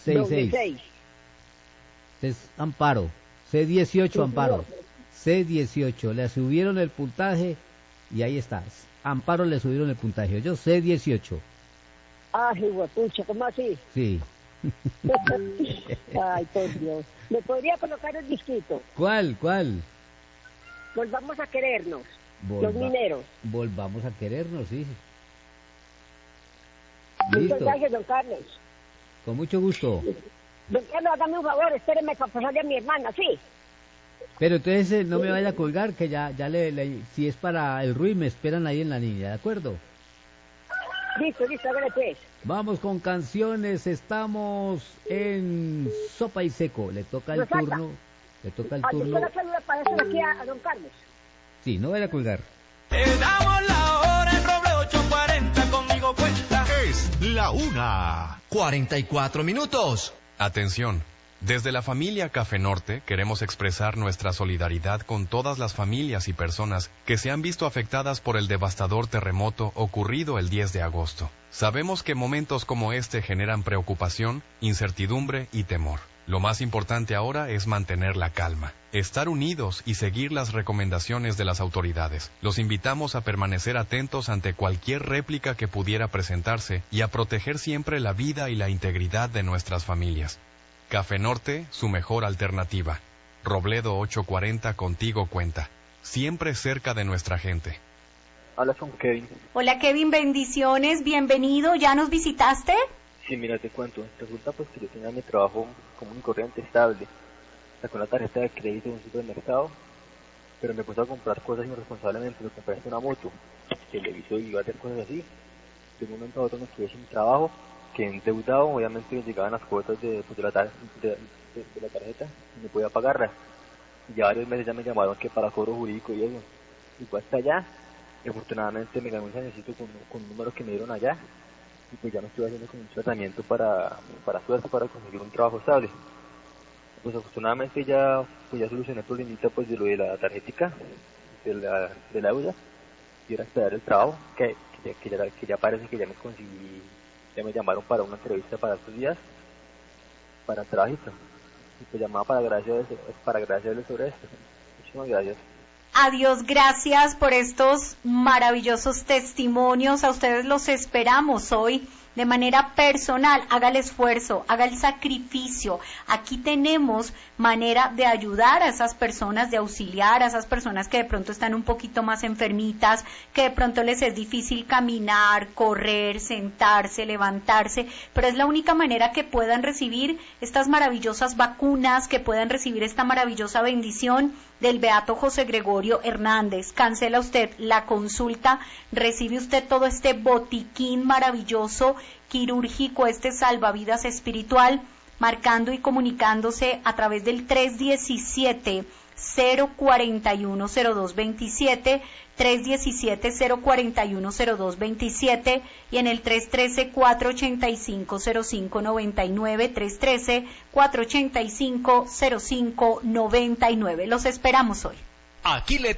266. Es Amparo. C18, Amparo. C18. Le subieron el puntaje y ahí está. Amparo le subieron el puntaje. Yo C18. Hijuepucha, ¿cómo así? Sí. Ay, por Dios. ¿Me podría colocar el disquito? ¿Cuál? Volvamos a querernos. Los mineros. Volvamos a querernos, sí. Muchas gracias, don Carlos. Con mucho gusto. Don Carlos, hágame un favor, espéreme para pasarle a mi hermana, ¿sí? Pero entonces no me vaya a colgar, que ya si es para el Rui, me esperan ahí en la línea, ¿de acuerdo? Listo, hágale pues. Vamos con canciones, estamos en Sopa y Seco. Le toca el turno. Yo la saludo para eso aquí a don Carlos. Sí, no vaya a colgar. Te damos la hora en Roble 840, conmigo cuenta. Es la 1:44 minutos. Atención. Desde la familia Café Norte queremos expresar nuestra solidaridad con todas las familias y personas que se han visto afectadas por el devastador terremoto ocurrido el 10 de agosto. Sabemos que momentos como este generan preocupación, incertidumbre y temor. Lo más importante ahora es mantener la calma, estar unidos y seguir las recomendaciones de las autoridades. Los invitamos a permanecer atentos ante cualquier réplica que pudiera presentarse y a proteger siempre la vida y la integridad de nuestras familias. Café Norte, su mejor alternativa. Robledo 840, contigo cuenta. Siempre cerca de nuestra gente. Hablas con Kevin. Hola Kevin, bendiciones, bienvenido. ¿Ya nos visitaste? Sí, mira, te cuento. Resulta pues que yo tenía mi trabajo común y corriente estable. Sacó una tarjeta de crédito en un supermercado, pero me puse a comprar cosas irresponsablemente. Me compré una moto, televisor y iba a hacer cosas así. De un momento a otro me quedé sin trabajo. Que endeudado, obviamente me llegaban las cuotas de la tarjeta y no podía pagarlas. Y ya varios meses ya me llamaron que para cobro jurídico y eso. Y fue hasta allá, y afortunadamente me gané un sanecito con un número que me dieron allá. Y pues ya me estoy haciendo con un tratamiento para conseguir un trabajo estable. Pues afortunadamente ya solucioné el problemita pues de lo de la tarjetica, de la deuda. Y era esperar el trabajo, que ya parece que ya me conseguí. Ya me llamaron para una entrevista para estos días, para el trabajito. Y pues llamaba para agradecerles sobre esto. Muchísimas gracias. Adiós, gracias por estos maravillosos testimonios. A ustedes los esperamos hoy de manera personal. Haga el esfuerzo, haga el sacrificio. Aquí tenemos manera de ayudar a esas personas, de auxiliar a esas personas que de pronto están un poquito más enfermitas, que de pronto les es difícil caminar, correr, sentarse, levantarse, pero es la única manera que puedan recibir estas maravillosas vacunas, que puedan recibir esta maravillosa bendición del Beato José Gregorio Hernández. Cancela usted la consulta, recibe usted todo este botiquín maravilloso quirúrgico, este salvavidas espiritual, marcando y comunicándose a través del 317-041-0227, 317-041-0227 y en el 313-485-0599, 313-485-0599. Los esperamos hoy. Aquí le